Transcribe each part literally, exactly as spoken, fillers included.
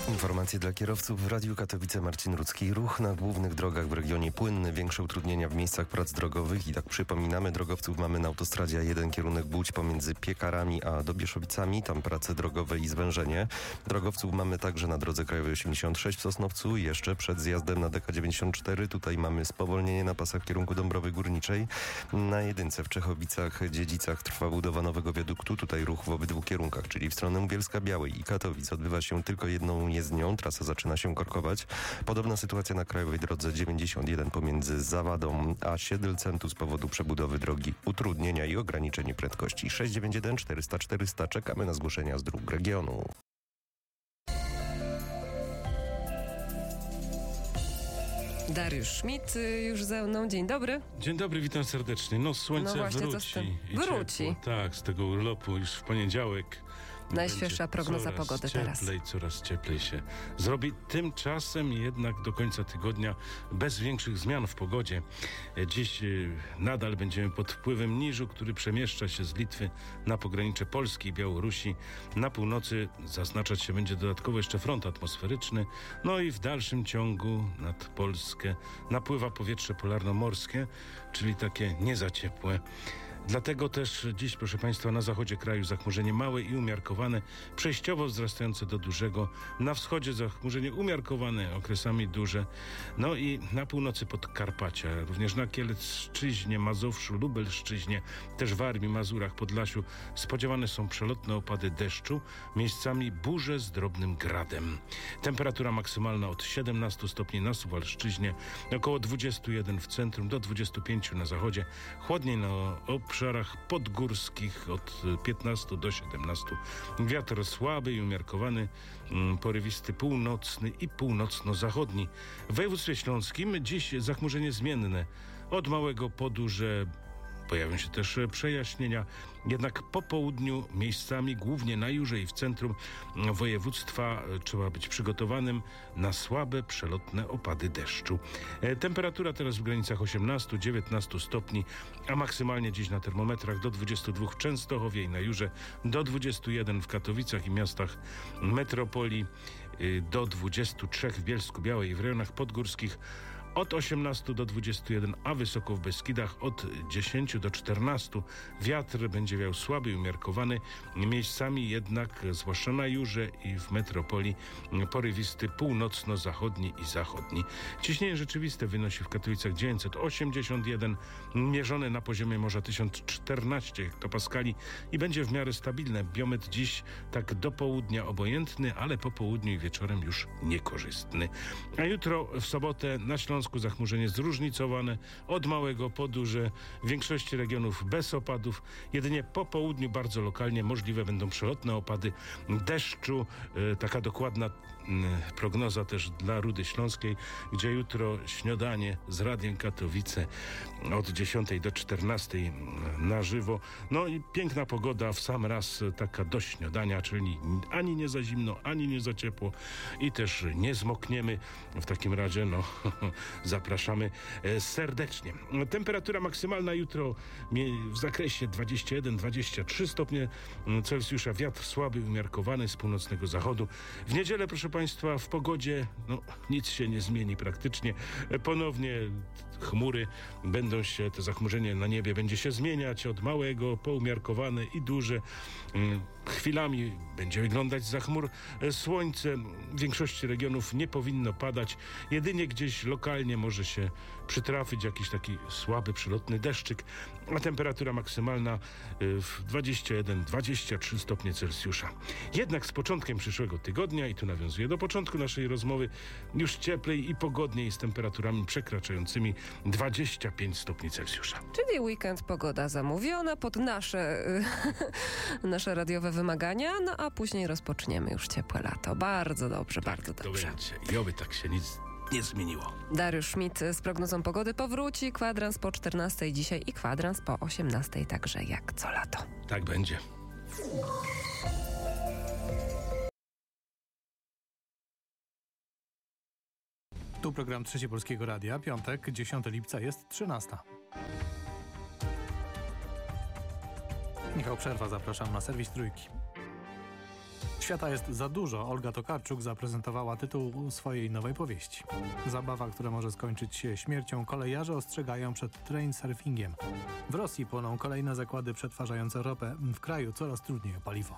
Informacje dla kierowców w Radiu Katowice. Marcin Rudzki. Ruch na głównych drogach w regionie płynny, większe utrudnienia w miejscach prac drogowych i tak przypominamy, drogowców mamy na autostradzie A jeden kierunek Łódź pomiędzy Piekarami a Dobieszowicami, tam prace drogowe i zwężenie. Drogowców mamy także na drodze krajowej osiemdziesiąt sześć w Sosnowcu, jeszcze przed zjazdem na D K dziewięćdziesiąt cztery. Tutaj mamy spowolnienie na pasach w kierunku Dąbrowy Górniczej. Na jedynce w Czechowicach, Dziedzicach trwa budowa nowego wiaduktu. Tutaj ruch w obydwu kierunkach, czyli w stronę Bielska-Białej i Katowic odbywa się tylko jedną jezdnią. Trasa zaczyna się korkować. Podobna sytuacja na krajowej drodze dziewięćdziesiąt jeden pomiędzy Zawadą a Siedlcem z powodu przebudowy drogi, utrudnienia i ograniczenie prędkości. sześć dziewięć jeden czterysta czterysta. Czekamy na zgłoszenia z dróg regionu. Dariusz Schmidt już ze mną. Dzień dobry. Dzień dobry, witam serdecznie. No słońce no właśnie, wróci. I wróci. Ciepło. Tak, z tego urlopu już w poniedziałek. Najświeższa prognoza pogody teraz. Cieplej, coraz cieplej się zrobi. Tymczasem jednak do końca tygodnia bez większych zmian w pogodzie. Dziś nadal będziemy pod wpływem niżu, który przemieszcza się z Litwy na pogranicze Polski i Białorusi. Na północy zaznaczać się będzie dodatkowo jeszcze front atmosferyczny. No i w dalszym ciągu nad Polskę napływa powietrze polarnomorskie, czyli takie nie za ciepłe. Dlatego też dziś, proszę Państwa, na zachodzie kraju zachmurzenie małe i umiarkowane, przejściowo wzrastające do dużego. Na wschodzie zachmurzenie umiarkowane, okresami duże. No i na północy Podkarpacia, również na Kielecczyźnie, Mazowszu, Lubelszczyźnie, też Warmii, Mazurach, Podlasiu spodziewane są przelotne opady deszczu, miejscami burze z drobnym gradem. Temperatura maksymalna od siedemnastu stopni na Suwalszczyźnie, około dwudziestu jeden w centrum, do dwudziestu pięciu na zachodzie. Chłodniej na obszarach podgórskich od piętnastu do siedemnastu. Wiatr słaby i umiarkowany, porywisty północny i północno-zachodni. W województwie śląskim dziś zachmurzenie zmienne. Od małego po duże pojawią się też przejaśnienia, jednak po południu miejscami, głównie na Jurze i w centrum województwa, trzeba być przygotowanym na słabe, przelotne opady deszczu. Temperatura teraz w granicach osiemnastu do dziewiętnastu stopni, a maksymalnie dziś na termometrach do dwudziestu dwóch w Częstochowie i na Jurze, do dwudziestu jeden w Katowicach i miastach metropolii, do dwudziestu trzech w Bielsku-Białej i w rejonach podgórskich, od osiemnastu do dwudziestu jeden, a wysoko w Beskidach od dziesięciu do czternastu. Wiatr będzie wiał słaby i umiarkowany, miejscami jednak, zwłaszcza na Jurze i w metropolii, porywisty północno-zachodni i zachodni. Ciśnienie rzeczywiste wynosi w Katowicach dziewięćset osiemdziesiąt jeden, mierzone na poziomie morza tysiąc czternaście hektopaskali i będzie w miarę stabilne. Biometr dziś tak do południa obojętny, ale po południu i wieczorem już niekorzystny. A jutro w sobotę na Śląsku zachmurzenie zróżnicowane, od małego po duże, w większości regionów bez opadów. Jedynie po południu bardzo lokalnie możliwe będą przelotne opady deszczu. E, taka dokładna m, prognoza też dla Rudy Śląskiej, gdzie jutro śniadanie z Radiem Katowice od dziesiątej do czternastej na żywo. No i piękna pogoda w sam raz, taka do śniadania, czyli ani nie za zimno, ani nie za ciepło i też nie zmokniemy. W takim razie no zapraszamy serdecznie. Temperatura maksymalna jutro w zakresie dwadzieścia jeden do dwudziestu trzech stopni Celsjusza. Wiatr słaby, umiarkowany z północnego zachodu. W niedzielę, proszę Państwa, w pogodzie no, nic się nie zmieni praktycznie. Ponownie chmury będą się, to zachmurzenie na niebie będzie się zmieniać od małego po umiarkowane i duże. Chwilami będzie wyglądać za chmur słońce. W większości regionów nie powinno padać. Jedynie gdzieś lokalnie może się przytrafić jakiś taki słaby, przelotny deszczyk, a temperatura maksymalna w dwadzieścia jeden do dwudziestu trzech stopni Celsjusza. Jednak z początkiem przyszłego tygodnia, i tu nawiązuję do początku naszej rozmowy, już cieplej i pogodniej z temperaturami przekraczającymi dwadzieścia pięć stopni Celsjusza. Czyli weekend pogoda zamówiona pod nasze, nasze radiowe wymagania, no a później rozpoczniemy już ciepłe lato. Bardzo dobrze, tak, bardzo dobrze. To będzie. I oby tak się nic nie zmieniło. Dariusz Schmidt z prognozą pogody powróci. Kwadrans po czternastej dzisiaj i kwadrans po osiemnastej, także jak co lato. Tak będzie. Tu program Trzeci Polskiego Radia. Piątek, dziesiątego lipca jest trzynasta. Michał Przerwa, zapraszam na serwis Trójki. Świata jest za dużo. Olga Tokarczuk zaprezentowała tytuł swojej nowej powieści. Zabawa, która może skończyć się śmiercią, kolejarze ostrzegają przed train surfingiem. W Rosji płoną kolejne zakłady przetwarzające ropę. W kraju coraz trudniej o paliwo.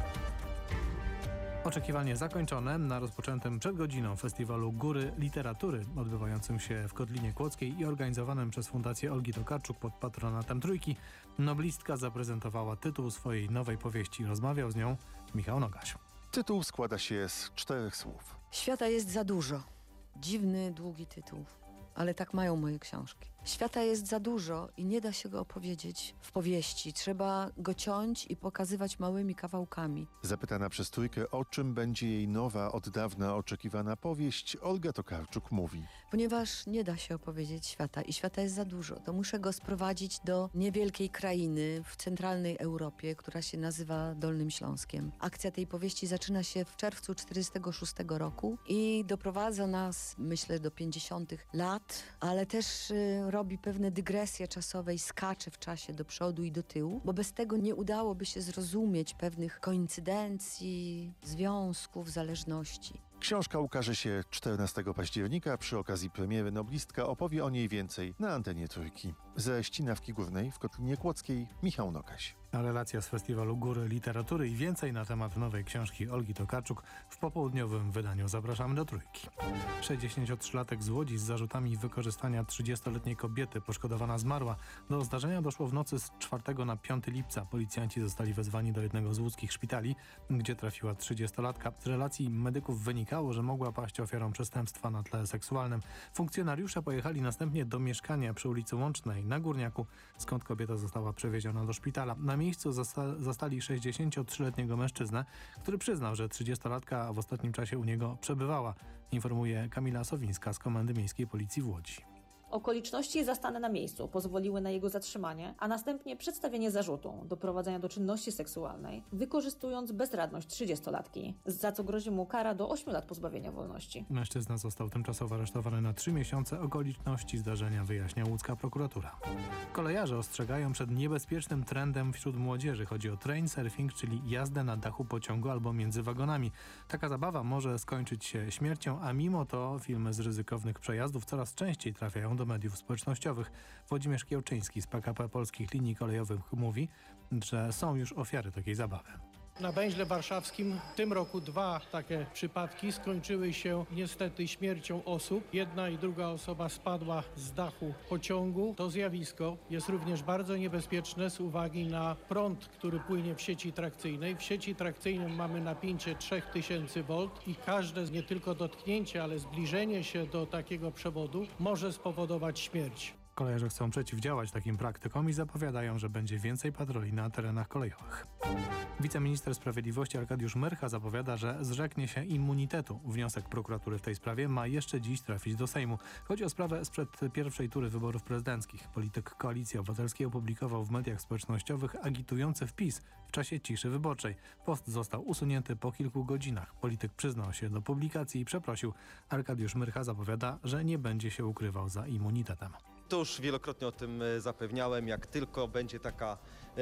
Oczekiwanie zakończone na rozpoczętym przed godziną festiwalu Góry Literatury odbywającym się w Kotlinie Kłodzkiej i organizowanym przez Fundację Olgi Tokarczuk pod patronatem Trójki. Noblistka zaprezentowała tytuł swojej nowej powieści. Rozmawiał z nią Michał Nogaś. Tytuł składa się z czterech słów. Świata jest za dużo. Dziwny, długi tytuł. Ale tak mają moje książki. Świata jest za dużo i nie da się go opowiedzieć w powieści. Trzeba go ciąć i pokazywać małymi kawałkami. Zapytana przez Trójkę, o czym będzie jej nowa, od dawna oczekiwana powieść, Olga Tokarczuk mówi. Ponieważ nie da się opowiedzieć świata i świata jest za dużo, to muszę go sprowadzić do niewielkiej krainy w centralnej Europie, która się nazywa Dolnym Śląskiem. Akcja tej powieści zaczyna się w czerwcu tysiąc dziewięćset czterdziestego szóstego roku i doprowadza nas, myślę, do pięćdziesiątych lat, ale też y, robi pewne dygresje czasowe i skacze w czasie do przodu i do tyłu, bo bez tego nie udałoby się zrozumieć pewnych koincydencji, związków, zależności. Książka ukaże się czternastego października. Przy okazji premiery Noblistka opowie o niej więcej na antenie Trójki. Ze Ścinawki Górnej w Kotlinie Kłodzkiej Michał Nogaś. A relacja z festiwalu Góry Literatury i więcej na temat nowej książki Olgi Tokarczuk w popołudniowym wydaniu. Zapraszamy do Trójki. sześćdziesięciotrzylatek z Łodzi z zarzutami wykorzystania trzydziestoletniej kobiety poszkodowana zmarła. Do zdarzenia doszło w nocy z czwartego na piąty lipca. Policjanci zostali wezwani do jednego z łódzkich szpitali, gdzie trafiła trzydziestolatka. Z relacji medyków wynikało, że mogła paść ofiarą przestępstwa na tle seksualnym. Funkcjonariusze pojechali następnie do mieszkania przy ulicy Łącznej na Górniaku, skąd kobieta została przewieziona do szpitala. Na miejscu zasta- zastali sześćdziesięciotrzyletniego mężczyznę, który przyznał, że trzydziestolatka w ostatnim czasie u niego przebywała, informuje Kamila Sowińska z Komendy Miejskiej Policji w Łodzi. Okoliczności zastane na miejscu pozwoliły na jego zatrzymanie, a następnie przedstawienie zarzutu doprowadzenia do czynności seksualnej, wykorzystując bezradność trzydziestolatki, za co grozi mu kara do ośmiu lat pozbawienia wolności. Mężczyzna został tymczasowo aresztowany na trzy miesiące. Okoliczności zdarzenia wyjaśnia łódzka prokuratura. Kolejarze ostrzegają przed niebezpiecznym trendem wśród młodzieży. Chodzi o train surfing, czyli jazdę na dachu pociągu albo między wagonami. Taka zabawa może skończyć się śmiercią, a mimo to filmy z ryzykownych przejazdów coraz częściej trafiają do mediów społecznościowych. Włodzimierz Kiełczyński z P K P Polskich Linii Kolejowych mówi, że są już ofiary takiej zabawy. Na węźle warszawskim w tym roku dwa takie przypadki skończyły się niestety śmiercią osób. Jedna i druga osoba spadła z dachu pociągu. To zjawisko jest również bardzo niebezpieczne z uwagi na prąd, który płynie w sieci trakcyjnej. W sieci trakcyjnej mamy napięcie trzy tysiące wolt i każde nie tylko dotknięcie, ale zbliżenie się do takiego przewodu może spowodować śmierć. Kolejarze chcą przeciwdziałać takim praktykom i zapowiadają, że będzie więcej patroli na terenach kolejowych. Wiceminister Sprawiedliwości Arkadiusz Myrcha zapowiada, że zrzeknie się immunitetu. Wniosek prokuratury w tej sprawie ma jeszcze dziś trafić do Sejmu. Chodzi o sprawę sprzed pierwszej tury wyborów prezydenckich. Polityk Koalicji Obywatelskiej opublikował w mediach społecznościowych agitujący wpis w czasie ciszy wyborczej. Post został usunięty po kilku godzinach. Polityk przyznał się do publikacji i przeprosił. Arkadiusz Myrcha zapowiada, że nie będzie się ukrywał za immunitetem. To już wielokrotnie o tym zapewniałem. Jak tylko będzie taka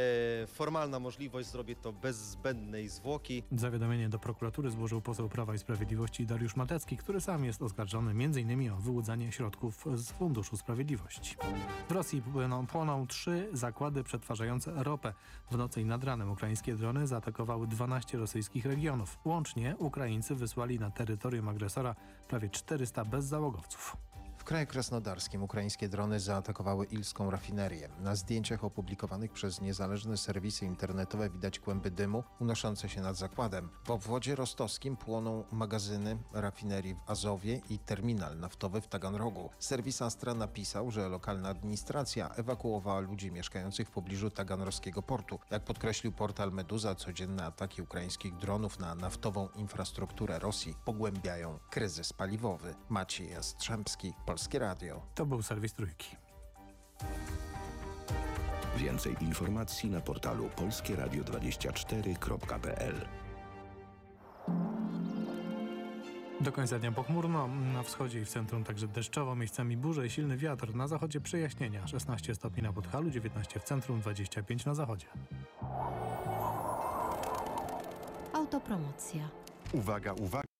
e, formalna możliwość, zrobię to bez zbędnej zwłoki. Zawiadomienie do prokuratury złożył poseł Prawa i Sprawiedliwości Dariusz Matecki, który sam jest oskarżony między innymi o wyłudzanie środków z Funduszu Sprawiedliwości. W Rosji płoną, płoną trzy zakłady przetwarzające ropę. W nocy i nad ranem ukraińskie drony zaatakowały dwanaście rosyjskich regionów. Łącznie Ukraińcy wysłali na terytorium agresora prawie czterysta bezzałogowców. W kraju krasnodarskim ukraińskie drony zaatakowały ilską rafinerię. Na zdjęciach opublikowanych przez niezależne serwisy internetowe widać kłęby dymu unoszące się nad zakładem. W obwodzie rostowskim płoną magazyny rafinerii w Azowie i terminal naftowy w Taganrogu. Serwis Astra napisał, że lokalna administracja ewakuowała ludzi mieszkających w pobliżu taganrowskiego portu. Jak podkreślił portal Meduza, codzienne ataki ukraińskich dronów na naftową infrastrukturę Rosji pogłębiają kryzys paliwowy. Maciej Jastrzębski, Polskie Radio. To był serwis Trójki. Więcej informacji na portalu polskie radio dwadzieścia cztery kropka p l. Do końca dnia pochmurno, na wschodzie i w centrum także deszczowo, miejscami burze i silny wiatr. Na zachodzie przejaśnienia, szesnaście stopni na Podhalu, dziewiętnaście w centrum, dwadzieścia pięć na zachodzie. Autopromocja. Uwaga, uwaga!